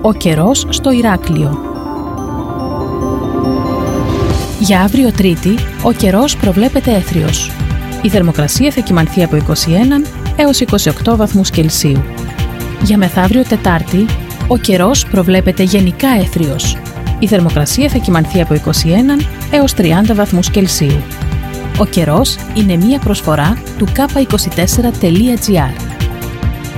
Ο καιρός στο Ηράκλειο. Για αύριο Τρίτη, ο καιρός προβλέπεται έθριος. Η θερμοκρασία θα κυμανθεί από 21 έως 28 βαθμούς Κελσίου. Για μεθαύριο Τετάρτη, ο καιρός προβλέπεται γενικά έθριος. Η θερμοκρασία θα κυμανθεί από 21 έως 30 βαθμούς Κελσίου. Ο καιρός είναι μία προσφορά του k24.gr.